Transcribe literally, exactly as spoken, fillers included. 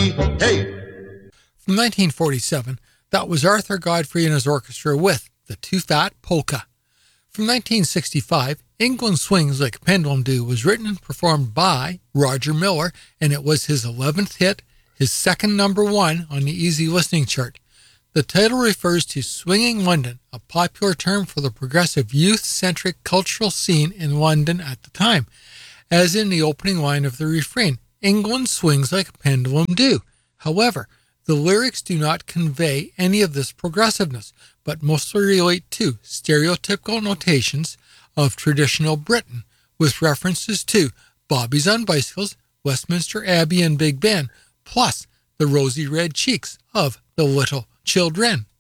Johnny, hey! From nineteen forty-seven, that was Arthur Godfrey and his orchestra with The Too Fat Polka. From nineteen sixty-five, England Swings Like a Pendulum Do was written and performed by Roger Miller, and it was his eleventh hit, his second number one on the Easy Listening chart. The title refers to Swinging London, a popular term for the progressive youth-centric cultural scene in London at the time. As in the opening line of the refrain, England swings like a pendulum do. However, the lyrics do not convey any of this progressiveness, but mostly relate to stereotypical notations of traditional Britain, with references to Bobbies on Bicycles, Westminster Abbey and Big Ben, plus the rosy red cheeks of the little children.